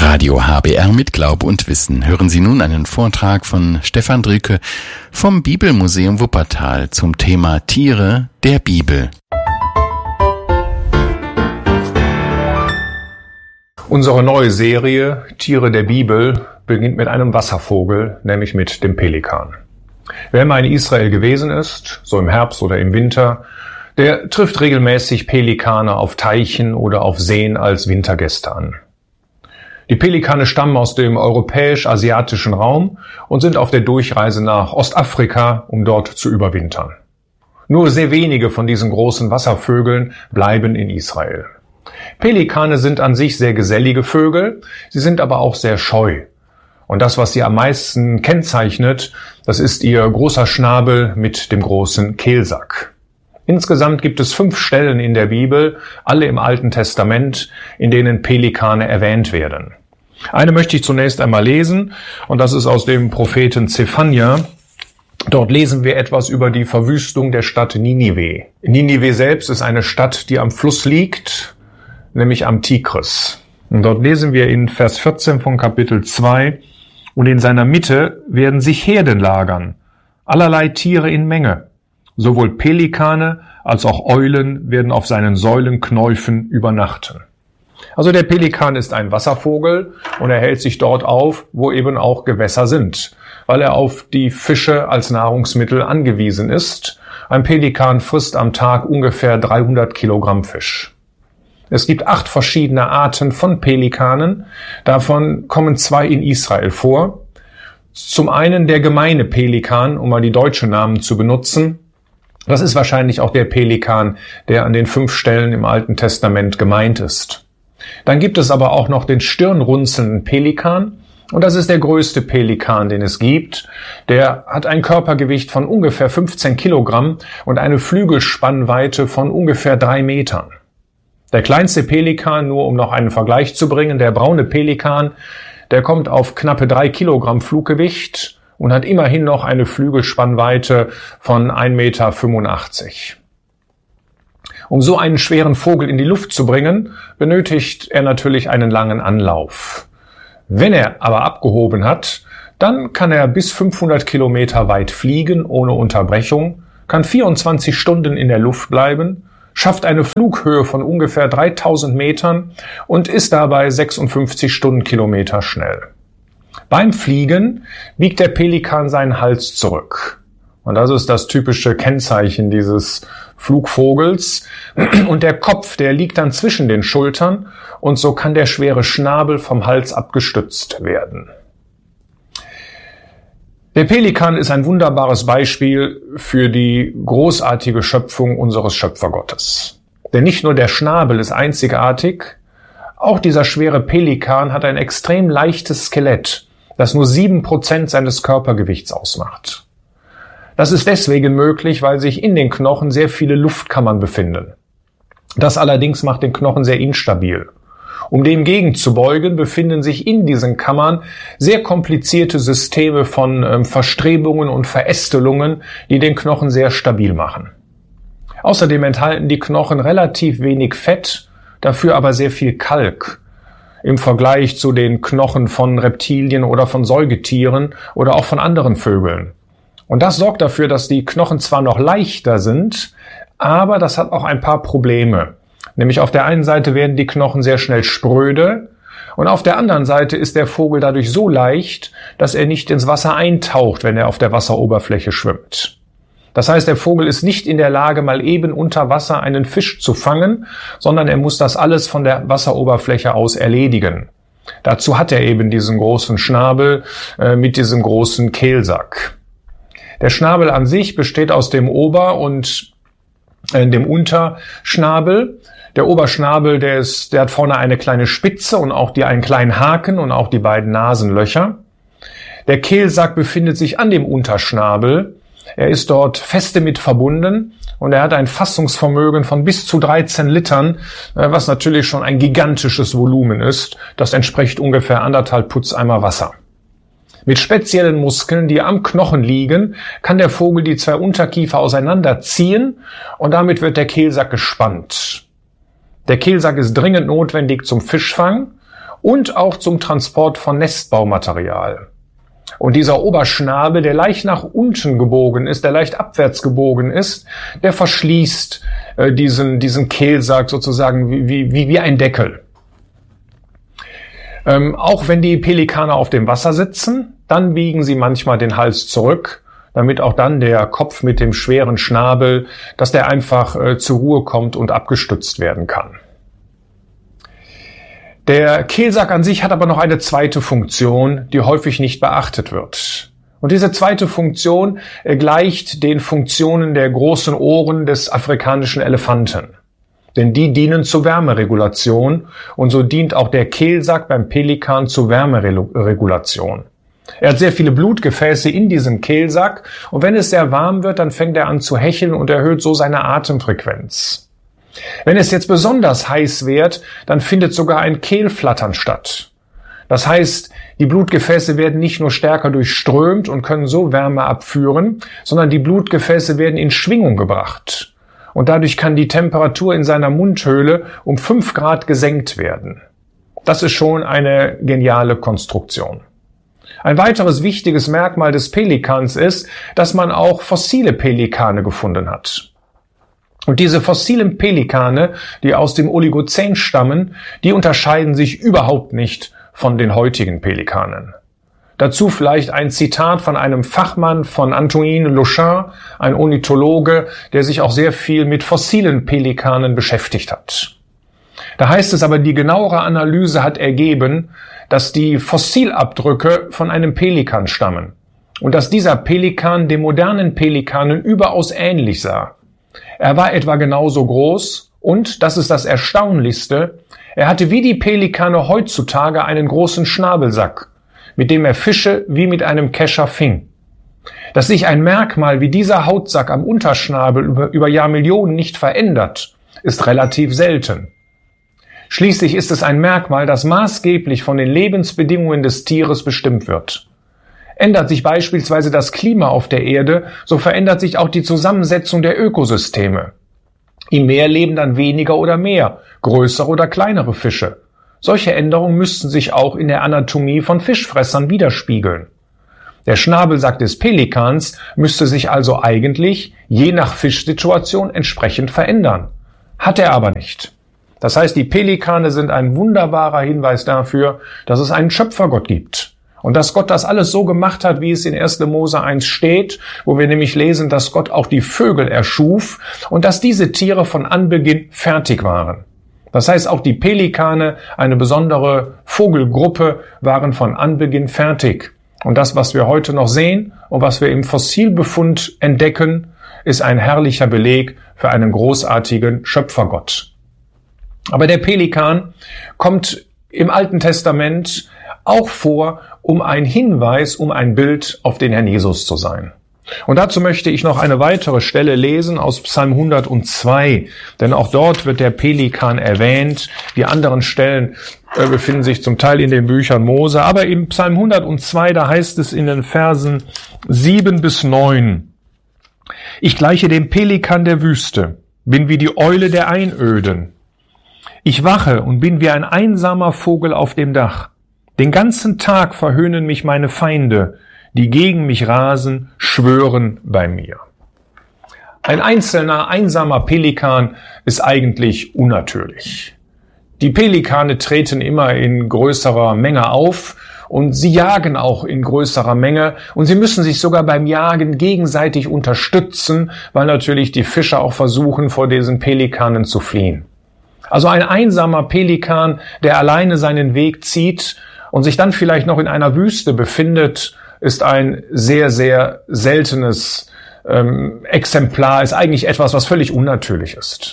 Radio HBR mit Glaub und Wissen. Hören Sie nun einen Vortrag von Stefan Drücke vom Bibelmuseum Wuppertal zum Thema Tiere der Bibel. Unsere neue Serie Tiere der Bibel beginnt mit einem Wasservogel, nämlich mit dem Pelikan. Wer mal in Israel gewesen ist, so im Herbst oder im Winter, der trifft regelmäßig Pelikane auf Teichen oder auf Seen als Wintergäste an. Die Pelikane stammen aus dem europäisch-asiatischen Raum und sind auf der Durchreise nach Ostafrika, um dort zu überwintern. Nur sehr wenige von diesen großen Wasservögeln bleiben in Israel. Pelikane sind an sich sehr gesellige Vögel, sie sind aber auch sehr scheu. Und das, was sie am meisten kennzeichnet, das ist ihr großer Schnabel mit dem großen Kehlsack. Insgesamt gibt es 5 Stellen in der Bibel, alle im Alten Testament, in denen Pelikane erwähnt werden. Eine möchte ich zunächst einmal lesen, und das ist aus dem Propheten Zephania. Dort lesen wir etwas über die Verwüstung der Stadt Ninive. Ninive selbst ist eine Stadt, die am Fluss liegt, nämlich am Tigris. Und dort lesen wir in Vers 14 von Kapitel 2, und in seiner Mitte werden sich Herden lagern, allerlei Tiere in Menge. Sowohl Pelikane als auch Eulen werden auf seinen Säulenknäufen übernachten. Also der Pelikan ist ein Wasservogel und er hält sich dort auf, wo eben auch Gewässer sind, weil er auf die Fische als Nahrungsmittel angewiesen ist. Ein Pelikan frisst am Tag ungefähr 300 Kilogramm Fisch. Es gibt 8 verschiedene Arten von Pelikanen, davon kommen 2 in Israel vor. Zum einen der gemeine Pelikan, um mal die deutschen Namen zu benutzen. Das ist wahrscheinlich auch der Pelikan, der an den 5 Stellen im Alten Testament gemeint ist. Dann gibt es aber auch noch den stirnrunzelnden Pelikan, und das ist der größte Pelikan, den es gibt. Der hat ein Körpergewicht von ungefähr 15 Kilogramm und eine Flügelspannweite von ungefähr 3 Metern. Der kleinste Pelikan, nur um noch einen Vergleich zu bringen, der braune Pelikan, der kommt auf knappe 3 Kilogramm Fluggewicht und hat immerhin noch eine Flügelspannweite von 1,85 Meter. Um so einen schweren Vogel in die Luft zu bringen, benötigt er natürlich einen langen Anlauf. Wenn er aber abgehoben hat, dann kann er bis 500 Kilometer weit fliegen ohne Unterbrechung, kann 24 Stunden in der Luft bleiben, schafft eine Flughöhe von ungefähr 3000 Metern und ist dabei 56 Stundenkilometer schnell. Beim Fliegen biegt der Pelikan seinen Hals zurück. Und das ist das typische Kennzeichen dieses Flugvogels. Und der Kopf, der liegt dann zwischen den Schultern und so kann der schwere Schnabel vom Hals abgestützt werden. Der Pelikan ist ein wunderbares Beispiel für die großartige Schöpfung unseres Schöpfergottes. Denn nicht nur der Schnabel ist einzigartig, auch dieser schwere Pelikan hat ein extrem leichtes Skelett, das nur 7% seines Körpergewichts ausmacht. Das ist deswegen möglich, weil sich in den Knochen sehr viele Luftkammern befinden. Das allerdings macht den Knochen sehr instabil. Um dem gegenzubeugen, befinden sich in diesen Kammern sehr komplizierte Systeme von Verstrebungen und Verästelungen, die den Knochen sehr stabil machen. Außerdem enthalten die Knochen relativ wenig Fett, dafür aber sehr viel Kalk im Vergleich zu den Knochen von Reptilien oder von Säugetieren oder auch von anderen Vögeln. Und das sorgt dafür, dass die Knochen zwar noch leichter sind, aber das hat auch ein paar Probleme. Nämlich auf der einen Seite werden die Knochen sehr schnell spröde und auf der anderen Seite ist der Vogel dadurch so leicht, dass er nicht ins Wasser eintaucht, wenn er auf der Wasseroberfläche schwimmt. Das heißt, der Vogel ist nicht in der Lage, mal eben unter Wasser einen Fisch zu fangen, sondern er muss das alles von der Wasseroberfläche aus erledigen. Dazu hat er eben diesen großen Schnabel mit diesem großen Kehlsack. Der Schnabel an sich besteht aus dem Ober- und dem Unterschnabel. Der Oberschnabel, der hat vorne eine kleine Spitze und auch einen kleinen Haken und auch die beiden Nasenlöcher. Der Kehlsack befindet sich an dem Unterschnabel. Er ist dort feste mit verbunden und er hat ein Fassungsvermögen von bis zu 13 Litern, was natürlich schon ein gigantisches Volumen ist. Das entspricht ungefähr 1,5 Putzeimer Wasser. Mit speziellen Muskeln, die am Knochen liegen, kann der Vogel die 2 Unterkiefer auseinanderziehen und damit wird der Kehlsack gespannt. Der Kehlsack ist dringend notwendig zum Fischfang und auch zum Transport von Nestbaumaterial. Und dieser Oberschnabel, der leicht nach unten gebogen ist, der leicht abwärts gebogen ist, der verschließt diesen Kehlsack sozusagen wie ein Deckel. Auch wenn die Pelikane auf dem Wasser sitzen, dann biegen sie manchmal den Hals zurück, damit auch dann der Kopf mit dem schweren Schnabel, dass der einfach zur Ruhe kommt und abgestützt werden kann. Der Kehlsack an sich hat aber noch eine zweite Funktion, die häufig nicht beachtet wird. Und diese zweite Funktion gleicht den Funktionen der großen Ohren des afrikanischen Elefanten. Denn die dienen zur Wärmeregulation und so dient auch der Kehlsack beim Pelikan zur Wärmeregulation. Er hat sehr viele Blutgefäße in diesem Kehlsack und wenn es sehr warm wird, dann fängt er an zu hecheln und erhöht so seine Atemfrequenz. Wenn es jetzt besonders heiß wird, dann findet sogar ein Kehlflattern statt. Das heißt, die Blutgefäße werden nicht nur stärker durchströmt und können so Wärme abführen, sondern die Blutgefäße werden in Schwingung gebracht. Und dadurch kann die Temperatur in seiner Mundhöhle um 5 Grad gesenkt werden. Das ist schon eine geniale Konstruktion. Ein weiteres wichtiges Merkmal des Pelikans ist, dass man auch fossile Pelikane gefunden hat. Und diese fossilen Pelikane, die aus dem Oligozän stammen, die unterscheiden sich überhaupt nicht von den heutigen Pelikanen. Dazu vielleicht ein Zitat von einem Fachmann von Antoine Louchin, ein Ornithologe, der sich auch sehr viel mit fossilen Pelikanen beschäftigt hat. Da heißt es aber, die genauere Analyse hat ergeben, dass die Fossilabdrücke von einem Pelikan stammen und dass dieser Pelikan den modernen Pelikanen überaus ähnlich sah. Er war etwa genauso groß und, das ist das Erstaunlichste, er hatte wie die Pelikane heutzutage einen großen Schnabelsack, mit dem er Fische wie mit einem Kescher fing. Dass sich ein Merkmal wie dieser Hautsack am Unterschnabel über Jahrmillionen nicht verändert, ist relativ selten. Schließlich ist es ein Merkmal, das maßgeblich von den Lebensbedingungen des Tieres bestimmt wird. Ändert sich beispielsweise das Klima auf der Erde, so verändert sich auch die Zusammensetzung der Ökosysteme. Im Meer leben dann weniger oder mehr, größere oder kleinere Fische. Solche Änderungen müssten sich auch in der Anatomie von Fischfressern widerspiegeln. Der Schnabelsack des Pelikans müsste sich also eigentlich je nach Fischsituation entsprechend verändern. Hat er aber nicht. Das heißt, die Pelikane sind ein wunderbarer Hinweis dafür, dass es einen Schöpfergott gibt. Und dass Gott das alles so gemacht hat, wie es in 1. Mose 1 steht, wo wir nämlich lesen, dass Gott auch die Vögel erschuf und dass diese Tiere von Anbeginn fertig waren. Das heißt, auch die Pelikane, eine besondere Vogelgruppe, waren von Anbeginn fertig. Und das, was wir heute noch sehen und was wir im Fossilbefund entdecken, ist ein herrlicher Beleg für einen großartigen Schöpfergott. Aber der Pelikan kommt im Alten Testament auch vor, um ein Hinweis, um ein Bild auf den Herrn Jesus zu sein. Und dazu möchte ich noch eine weitere Stelle lesen aus Psalm 102, denn auch dort wird der Pelikan erwähnt. Die anderen Stellen befinden sich zum Teil in den Büchern Mose, aber im Psalm 102, da heißt es in den Versen 7 bis 9, ich gleiche dem Pelikan der Wüste, bin wie die Eule der Einöden. Ich wache und bin wie ein einsamer Vogel auf dem Dach. Den ganzen Tag verhöhnen mich meine Feinde, die gegen mich rasen, schwören bei mir. Ein einzelner, einsamer Pelikan ist eigentlich unnatürlich. Die Pelikane treten immer in größerer Menge auf und sie jagen auch in größerer Menge und sie müssen sich sogar beim Jagen gegenseitig unterstützen, weil natürlich die Fischer auch versuchen, vor diesen Pelikanen zu fliehen. Also ein einsamer Pelikan, der alleine seinen Weg zieht und sich dann vielleicht noch in einer Wüste befindet, ist ein sehr, sehr seltenes Exemplar, ist eigentlich etwas, was völlig unnatürlich ist.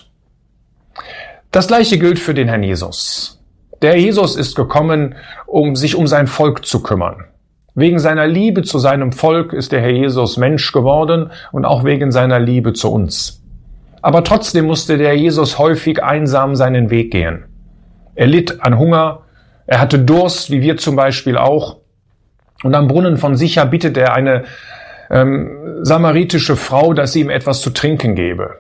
Das Gleiche gilt für den Herrn Jesus. Der Herr Jesus ist gekommen, um sich um sein Volk zu kümmern. Wegen seiner Liebe zu seinem Volk ist der Herr Jesus Mensch geworden und auch wegen seiner Liebe zu uns. Aber trotzdem musste der Jesus häufig einsam seinen Weg gehen. Er litt an Hunger, er hatte Durst, wie wir zum Beispiel auch. Und am Brunnen von Sicher bittet er eine samaritische Frau, dass sie ihm etwas zu trinken gebe.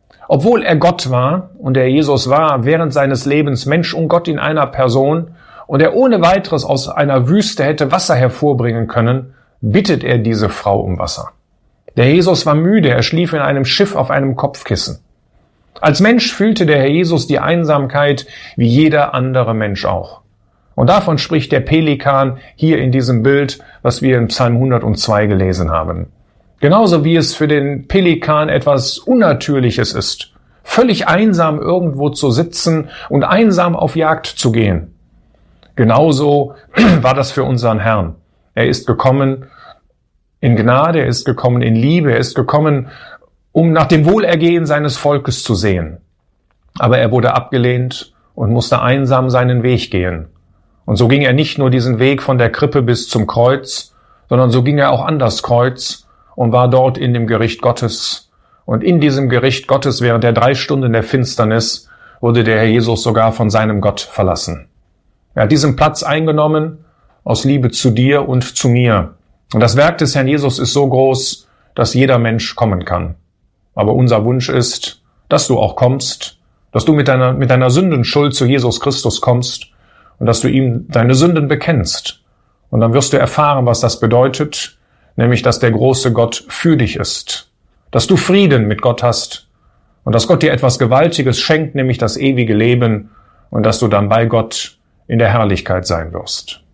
Obwohl er Gott war, und der Jesus war während seines Lebens Mensch und Gott in einer Person, und er ohne weiteres aus einer Wüste hätte Wasser hervorbringen können, bittet er diese Frau um Wasser. Der Jesus war müde, er schlief in einem Schiff auf einem Kopfkissen. Als Mensch fühlte der Herr Jesus die Einsamkeit wie jeder andere Mensch auch. Und davon spricht der Pelikan hier in diesem Bild, was wir in Psalm 102 gelesen haben. Genauso wie es für den Pelikan etwas Unnatürliches ist, völlig einsam irgendwo zu sitzen und einsam auf Jagd zu gehen. Genauso war das für unseren Herrn. Er ist gekommen in Gnade, er ist gekommen in Liebe, er ist gekommen, um nach dem Wohlergehen seines Volkes zu sehen. Aber er wurde abgelehnt und musste einsam seinen Weg gehen. Und so ging er nicht nur diesen Weg von der Krippe bis zum Kreuz, sondern so ging er auch an das Kreuz und war dort in dem Gericht Gottes. Und in diesem Gericht Gottes während der 3 Stunden der Finsternis wurde der Herr Jesus sogar von seinem Gott verlassen. Er hat diesen Platz eingenommen aus Liebe zu dir und zu mir. Und das Werk des Herrn Jesus ist so groß, dass jeder Mensch kommen kann. Aber unser Wunsch ist, dass du auch kommst, dass du mit deiner Sündenschuld zu Jesus Christus kommst und dass du ihm deine Sünden bekennst. Und dann wirst du erfahren, was das bedeutet, nämlich, dass der große Gott für dich ist, dass du Frieden mit Gott hast und dass Gott dir etwas Gewaltiges schenkt, nämlich das ewige Leben und dass du dann bei Gott in der Herrlichkeit sein wirst.